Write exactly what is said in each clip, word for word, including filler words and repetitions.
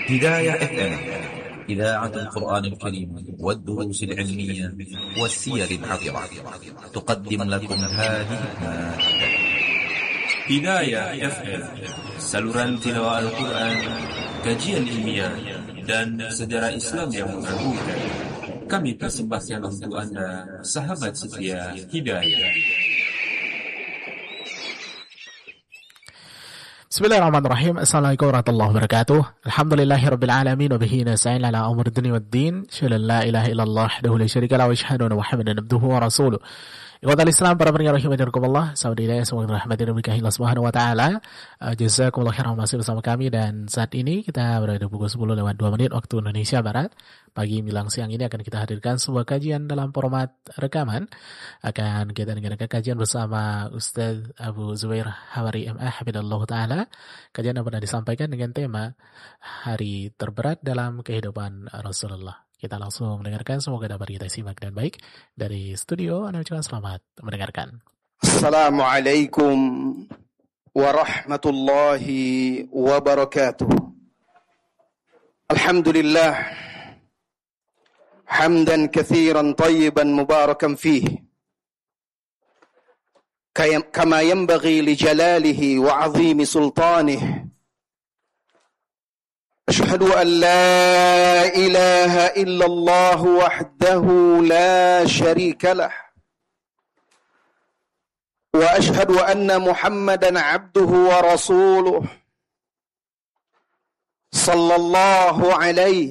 هداية إف إم إذاعة القرآن الكريم والدروس العلمية والسير العطرة تقدم لكم هذه المادة. هداية إف إم, saluran tilawah Al-Quran, kajian ilmiah, dan sejarah Islam yang mengagumkan. Kami persembahkan untuk Anda, sahabat setia Hidayah. Bismillahirrahmanirrahim. Assalamualaikum warahmatullahi wabarakatuh. Alhamdulillahirabbil alamin wa bihi nasta'in ala umuri dunya waddin. Syalla la ilaha illallah wahdahu la syarika lahu wa asyhadu anna Muhammadan abduhu wa rasuluh. Ikhwatal Islam, para pendengar rahimakumullah, sahabat hidayah semoga dirahmati dan diberkahi Allah Subhanahu wa taala. Jazakumullah khairan masih bersama kami, dan saat ini kita berada pukul sepuluh lewat dua menit waktu Indonesia Barat. Pagi menjelang siang ini akan kita hadirkan sebuah kajian dalam format rekaman. Akan kita dengarkan kajian bersama Ustaz Abu Zubair Hawari M A hafidhallahu taala. Kajian yang pernah disampaikan dengan tema Hari Terberat dalam Kehidupan Rasulullah. Kita langsung mendengarkan, semoga dapat kita simak dan baik. Dari studio, Anda ucapkan selamat mendengarkan. Assalamualaikum warahmatullahi wabarakatuh. Alhamdulillah, hamdan kathiran tayyiban mubarakan fihi, kama yanbaghi li jalalihi wa azimi sultanihi. أشهد أن لا إله إلا الله وحده لا شريك له وأشهد أن محمدا عبده ورسوله صلى الله عليه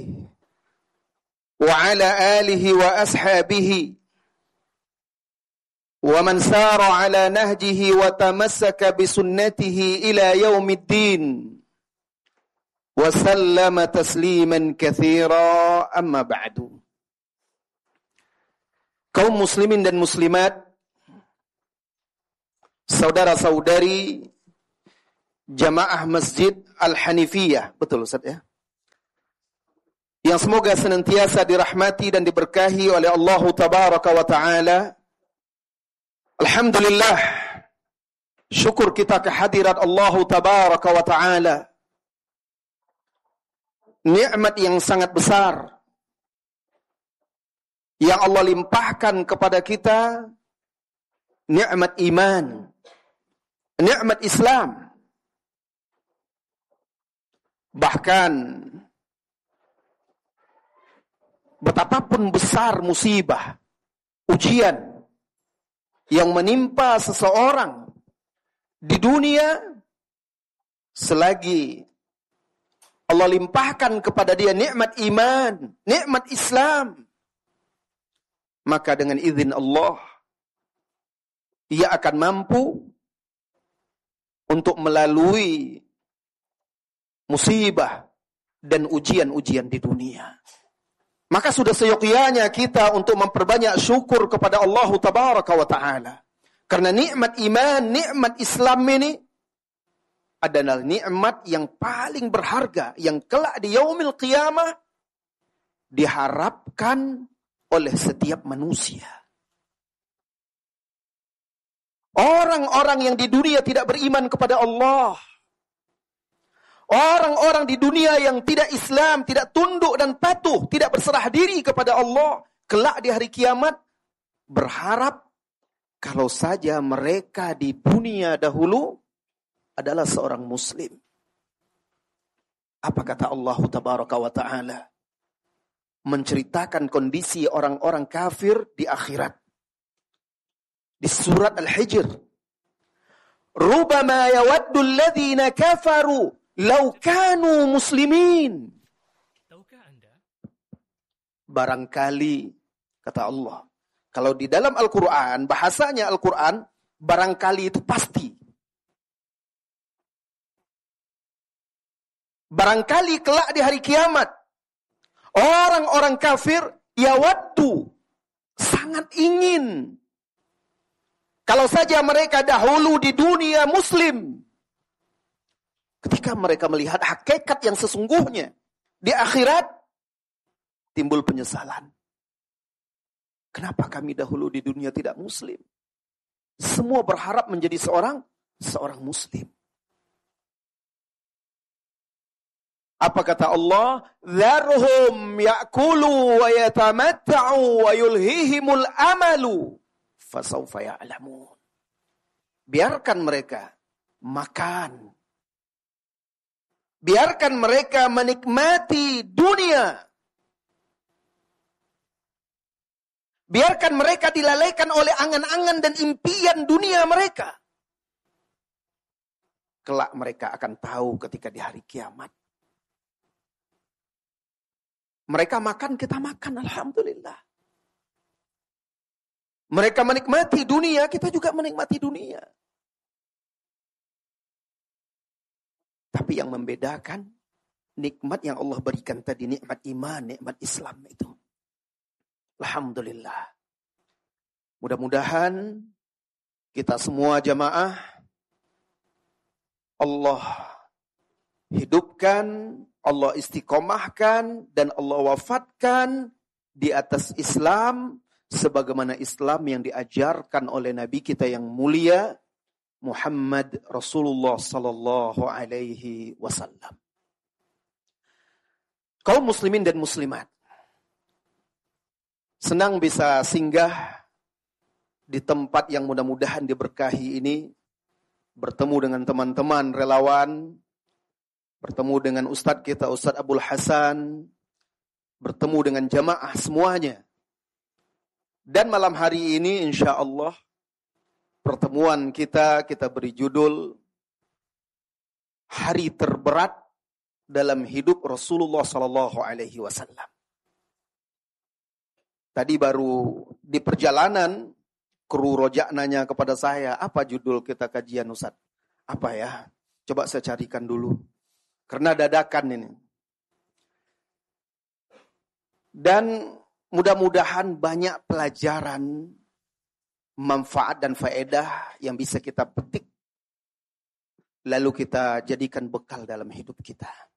وعلى آله وأصحابه ومن سار على نهجه وتمسك بسنته إلى يوم الدين وسلم تسليما كثيرا أما بعد. Kaum muslimin dan muslimat, saudara-saudari jamaah Masjid Al-Hanifiyah, betul Ustaz ya, yang semoga senantiasa dirahmati dan diberkahi oleh Allah Tabaraka wa Ta'ala. Alhamdulillah, syukur kita kehadirat Allah Tabaraka wa Ta'ala, nikmat yang sangat besar yang Allah limpahkan kepada kita, nikmat iman, nikmat Islam. Bahkan betapapun besar musibah, ujian yang menimpa seseorang di dunia, selagi Allah limpahkan kepada dia nikmat iman, nikmat Islam, maka dengan izin Allah, ia akan mampu untuk melalui musibah dan ujian-ujian di dunia. Maka sudah seyogyanya kita untuk memperbanyak syukur kepada Allah Tabaraka wa Ta'ala. Karena nikmat iman, nikmat Islam ini adalah nikmat yang paling berharga, yang kelak di yaumil qiyamah diharapkan oleh setiap manusia. Orang-orang yang di dunia tidak beriman kepada Allah, orang-orang di dunia yang tidak Islam, tidak tunduk dan patuh, tidak berserah diri kepada Allah, kelak di hari kiamat berharap kalau saja mereka di dunia dahulu adalah seorang muslim. Apa kata Allah Tabaraka wa Ta'ala menceritakan kondisi orang-orang kafir di akhirat? Di surat Al-Hijr, Rubama yawaddu alladhina kafaru law kanu muslimin. Tahukah Anda? Barangkali, kata Allah, kalau di dalam Al-Quran, bahasanya Al-Quran, barangkali itu pasti. Barangkali kelak di hari kiamat, orang-orang kafir yawaddu, sangat ingin, kalau saja mereka dahulu di dunia muslim, ketika mereka melihat hakikat yang sesungguhnya, di akhirat timbul penyesalan. Kenapa kami dahulu di dunia tidak muslim? Semua berharap menjadi seorang seorang muslim. Apa kata Allah? Dharhum ya'kulu wa yatamatta'u wa yulhihimul amalu fasawfa ya'lamun. Biarkan mereka makan. Biarkan mereka menikmati dunia. Biarkan mereka dilalaikan oleh angan-angan dan impian dunia mereka. Kelak mereka akan tahu ketika di hari kiamat. Mereka makan, kita makan, alhamdulillah. Mereka menikmati dunia, kita juga menikmati dunia. Tapi yang membedakan, nikmat yang Allah berikan tadi, nikmat iman, nikmat Islam itu. Alhamdulillah. Mudah-mudahan kita semua jamaah, Allah hidupkan, Allah istiqomahkan, dan Allah wafatkan di atas Islam, sebagaimana Islam yang diajarkan oleh Nabi kita yang mulia, Muhammad Rasulullah sallallahu alaihi wasallam. Kaum muslimin dan muslimat, senang bisa singgah di tempat yang mudah-mudahan diberkahi ini, bertemu dengan teman-teman relawan, bertemu dengan Ustadz kita, Ustadz Abdul Hasan, bertemu dengan jamaah semuanya. Dan malam hari ini insya Allah pertemuan kita, kita beri judul Hari Terberat dalam Hidup Rasulullah sallallahu alaihi wasallam. Tadi baru di perjalanan, kru rojak nanya kepada saya, apa judul kita kajian Ustadz? Apa ya? Coba saya carikan dulu. Karena dadakan ini. Dan mudah-mudahan banyak pelajaran, manfaat dan faedah yang bisa kita petik. Lalu kita jadikan bekal dalam hidup kita.